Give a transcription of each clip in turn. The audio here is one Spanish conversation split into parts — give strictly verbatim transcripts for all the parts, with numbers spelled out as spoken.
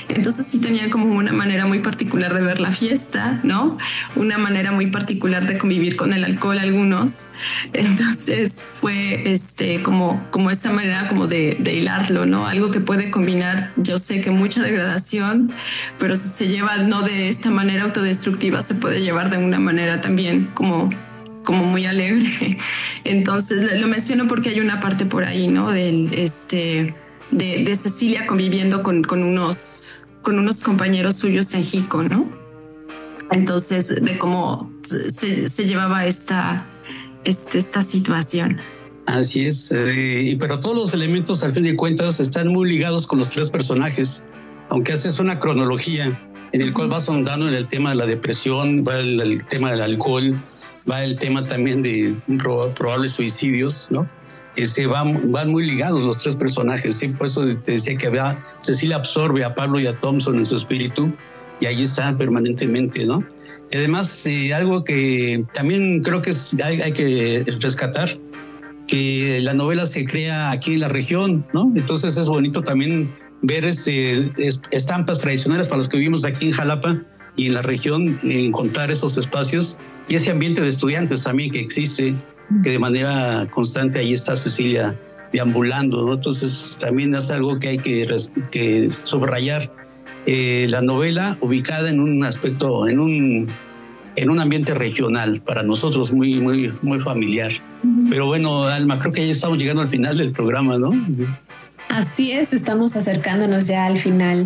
Entonces sí tenía como una manera muy particular de ver la fiesta, ¿no? Una manera muy particular de convivir con el alcohol algunos. Entonces fue este, como, como esta manera como de, de hilarlo, ¿no? Algo que puede combinar, yo sé que mucha degradación, pero si se lleva no de esta manera autodestructiva, se puede llevar de una manera también como como muy alegre. Entonces lo menciono porque hay una parte por ahí, ¿no? Del, este, de, de Cecilia conviviendo con, con, unos, con unos compañeros suyos en Jico, ¿no? Entonces, de cómo se, se llevaba esta, este, esta situación. Así es, eh, pero todos los elementos, al fin de cuentas, están muy ligados con los tres personajes, aunque haces una cronología en el cual vas ahondando en el tema de la depresión, va el, el tema del alcohol, va el tema también de probables suicidios, ¿no? Ese van, van muy ligados los tres personajes, ¿sí? Por eso te decía que había, Cecilia absorbe a Pablo y a Thompson en su espíritu y ahí está permanentemente, ¿no? Y además, eh, algo que también creo que es, hay, hay que rescatar, que la novela se crea aquí en la región, ¿no? Entonces es bonito también ver ese, es, estampas tradicionales para los que vivimos aquí en Jalapa y en la región, encontrar esos espacios y ese ambiente de estudiantes también que existe, que de manera constante ahí está Cecilia deambulando, ¿no? Entonces también es algo que hay que, que subrayar. Eh, la novela ubicada en un aspecto, en un, en un ambiente regional, para nosotros muy, muy, muy familiar. Uh-huh. Pero bueno, Alma, creo que ya estamos llegando al final del programa, ¿no? Así es, estamos acercándonos ya al final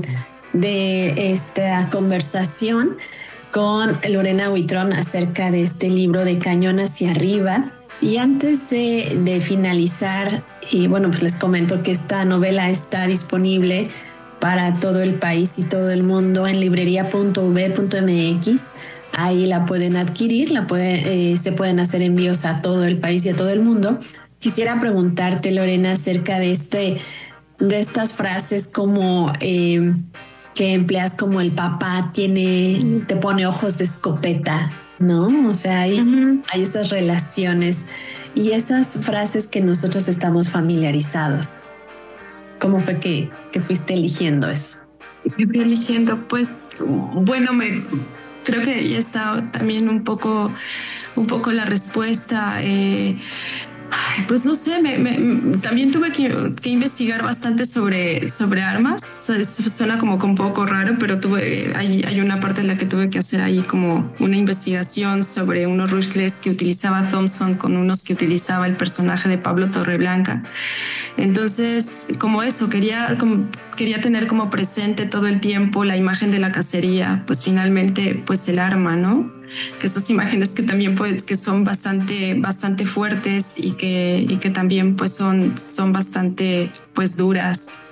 de esta conversación con Lorena Huitrón acerca de este libro de Cañón hacia arriba. Y antes de, de finalizar, y bueno, pues les comento que esta novela está disponible para todo el país y todo el mundo en librería punto u ve punto eme equis. Ahí la pueden adquirir, la puede, eh, se pueden hacer envíos a todo el país y a todo el mundo. Quisiera preguntarte, Lorena, acerca de, este, de estas frases como eh, que empleas, como el papá tiene, te pone ojos de escopeta, ¿no? O sea, hay, uh-huh. hay esas relaciones y esas frases que nosotros estamos familiarizados. ¿Cómo fue que, que fuiste eligiendo eso? Yo fui eligiendo, pues, bueno, me creo que ya está también un poco, un poco la respuesta. Eh, pues no sé, me, me, también tuve que, que investigar bastante sobre, sobre armas. Eso suena como que un poco raro, pero tuve, hay, hay una parte en la que tuve que hacer ahí como una investigación sobre unos rifles que utilizaba Thompson con unos que utilizaba el personaje de Pablo Torreblanca. Entonces, como eso, quería, como, quería tener como presente todo el tiempo la imagen de la cacería, pues finalmente, pues el arma, ¿no? Que estas imágenes que también pues, que son bastante, bastante fuertes y que, y que también pues son, son bastante pues duras.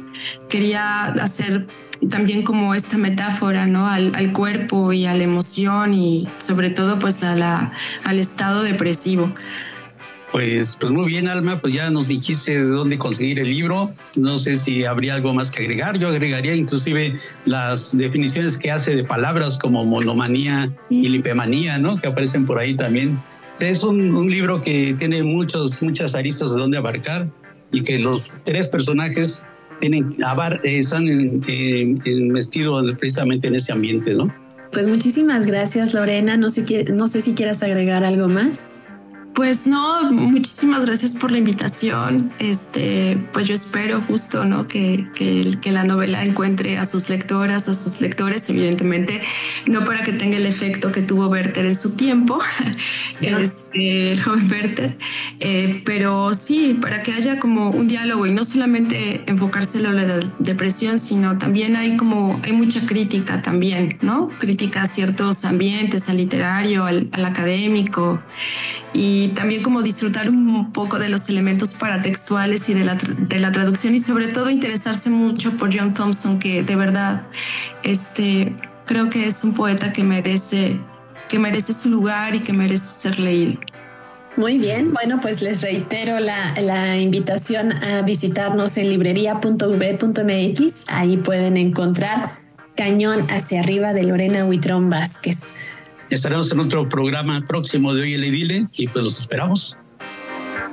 Quería hacer también como esta metáfora, ¿no? Al, al cuerpo y a la emoción y sobre todo pues a la, al estado depresivo. Pues, pues muy bien, Alma, pues ya nos dijiste de dónde conseguir el libro. No sé si habría algo más que agregar. Yo agregaría inclusive las definiciones que hace de palabras como monomanía y lipemanía, ¿no? Que aparecen por ahí también. Es un, un libro que tiene muchos, muchas aristas de dónde abarcar y que los tres personajes tienen, abar, eh, están en, en, en vestidos precisamente en ese ambiente, ¿no? Pues muchísimas gracias, Lorena. No sé, no sé si quieras agregar algo más. Pues no, muchísimas gracias por la invitación. Este, pues yo espero justo, ¿no? Que, que, que la novela encuentre a sus lectoras, a sus lectores, evidentemente, no para que tenga el efecto que tuvo Werther en su tiempo, yeah. este, el joven Werther, eh, pero sí, para que haya como un diálogo y no solamente enfocarse en la depresión, sino también hay como, hay mucha crítica también, ¿no? Crítica a ciertos ambientes, al literario, al, al académico, y también como disfrutar un poco de los elementos paratextuales y de la, de la traducción y sobre todo interesarse mucho por John Thompson, que de verdad este, creo que es un poeta que merece, que merece su lugar y que merece ser leído. Muy bien, bueno, pues les reitero la, la invitación a visitarnos en librería punto u ve punto eme equis. Ahí pueden encontrar Cañón hacia arriba de Lorena Huitrón Vázquez. Estaremos en otro programa próximo de Hoy el Edile y pues los esperamos.